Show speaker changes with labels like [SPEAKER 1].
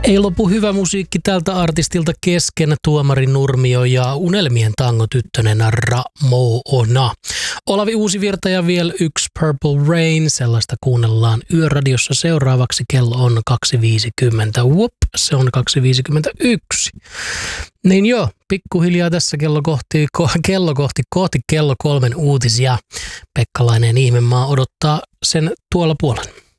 [SPEAKER 1] Ei lopu hyvä musiikki tältä artistilta kesken. Tuomari Nurmio ja Unelmien tangotyttönen Ramona. Olavi Uusivirta ja vielä yksi Purple Rain. Sellaista kuunnellaan Yöradiossa seuraavaksi. Kello on 2.50. Se on 2.51. Niin joo, pikkuhiljaa tässä kohti kello 3 uutisia. Pekkalainen ihmemaa odottaa sen tuolla puolen.